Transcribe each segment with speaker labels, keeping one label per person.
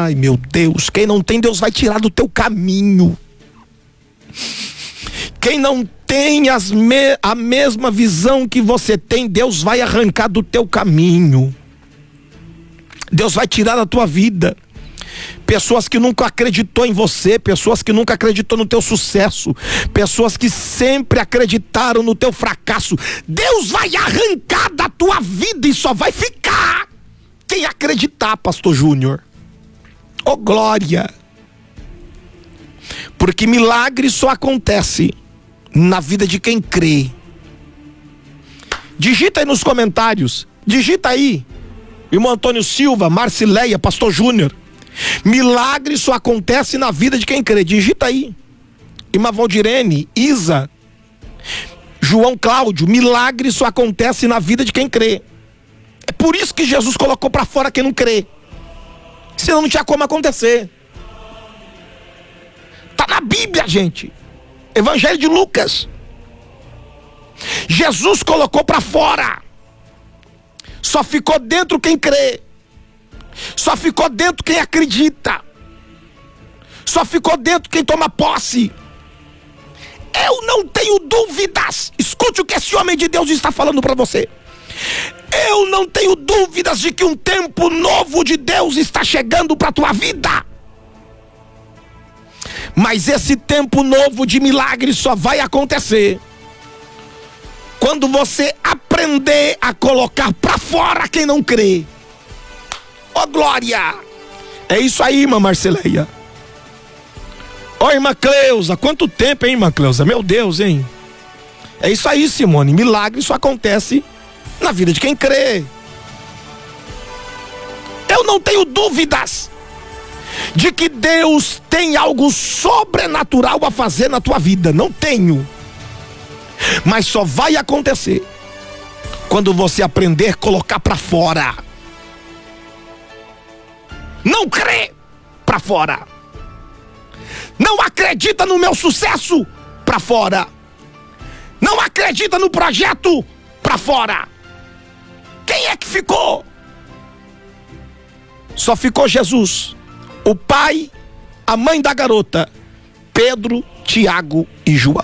Speaker 1: Ai, meu Deus, quem não tem, Deus vai tirar do teu caminho. Quem não tem a mesma visão que você tem, Deus vai arrancar do teu caminho. Deus vai tirar da tua vida. Pessoas que nunca acreditou em você, pessoas que nunca acreditou no teu sucesso, pessoas que sempre acreditaram no teu fracasso, Deus vai arrancar da tua vida e só vai ficar quem acreditar, pastor Júnior. Oh, glória! Porque milagre só acontece na vida de quem crê. Digita aí nos comentários, digita aí, irmão Antônio Silva, Marcileia, pastor Júnior. Milagre só acontece na vida de quem crê. Digita aí. Irmã Valdirene, Isa, João Cláudio, milagre só acontece na vida de quem crê. É por isso que Jesus colocou para fora quem não crê. Senão não tinha como acontecer. Tá na Bíblia, gente. Evangelho de Lucas. Jesus colocou para fora. Só ficou dentro quem crê. Só ficou dentro quem acredita. Só ficou dentro quem toma posse. Eu não tenho dúvidas. Escute o que esse homem de Deus está falando para você. Eu não tenho dúvidas de que um tempo novo de Deus está chegando para a tua vida. Mas esse tempo novo de milagre só vai acontecer quando você aprender a colocar para fora quem não crê. Oh, glória! É isso aí, irmã Marceleia. Ó, irmã Cleusa, quanto tempo, hein, irmã Cleusa? Meu Deus, hein? É isso aí, Simone. Milagre só acontece na vida de quem crê. Eu não tenho dúvidas de que Deus tem algo sobrenatural a fazer na tua vida. Não tenho. Mas só vai acontecer quando você aprender a colocar para fora. Não crê, para fora. Não acredita no meu sucesso, para fora. Não acredita no projeto, para fora. Quem é que ficou? Só ficou Jesus, o pai, a mãe da garota, Pedro, Tiago e João.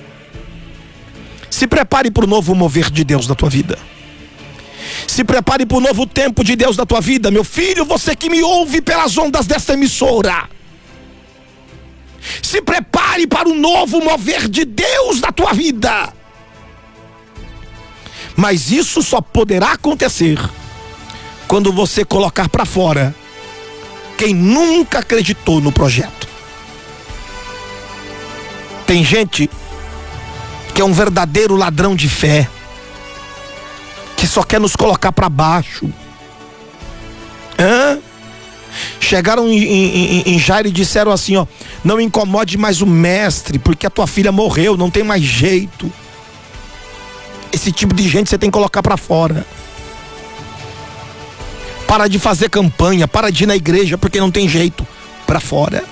Speaker 1: Se prepare para o novo mover de Deus na tua vida. Se prepare para o novo tempo de Deus na tua vida, meu filho, você que me ouve pelas ondas desta emissora. Se prepare para o novo mover de Deus na tua vida. Mas isso só poderá acontecer quando você colocar para fora quem nunca acreditou no projeto. Tem gente que é um verdadeiro ladrão de fé, que só quer nos colocar para baixo. Chegaram em Jairo e disseram assim, ó: não incomode mais o mestre, porque a tua filha morreu, não tem mais jeito. Esse tipo de gente você tem que colocar para fora. Para de fazer campanha, para de ir na igreja porque não tem jeito. Para fora.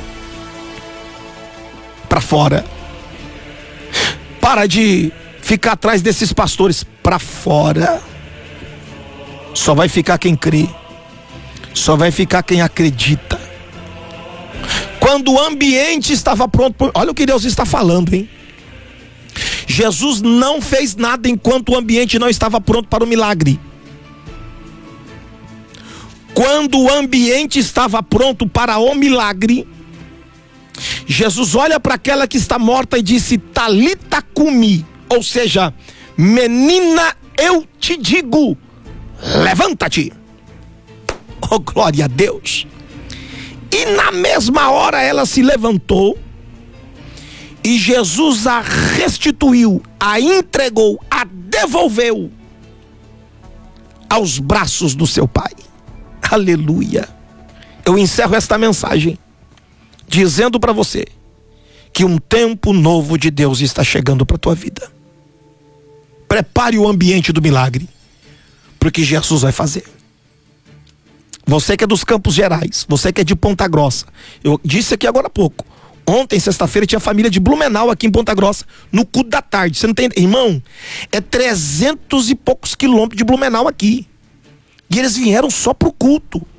Speaker 1: Para fora. Para de ficar atrás desses pastores. Para fora. Só vai ficar quem crê. Só vai ficar quem acredita. Quando o ambiente estava pronto, olha o que Deus está falando, hein? Jesus não fez nada enquanto o ambiente não estava pronto para o milagre. Quando o ambiente estava pronto para o milagre, Jesus olha para aquela que está morta e disse: Talita cumi, ou seja, menina, eu te digo, levanta-te. Oh, glória a Deus. E na mesma hora ela se levantou e Jesus a restituiu, a entregou, a devolveu aos braços do seu pai. Aleluia. Eu encerro esta mensagem dizendo para você que um tempo novo de Deus está chegando para a tua vida. Prepare o ambiente do milagre, porque Jesus vai fazer. Você que é dos Campos Gerais, você que é de Ponta Grossa, eu disse aqui agora há pouco, ontem, sexta-feira, tinha família de Blumenau aqui em Ponta Grossa, no culto da tarde. Você não tem, irmão? É 300 e poucos quilômetros de Blumenau aqui. E eles vieram só pro culto.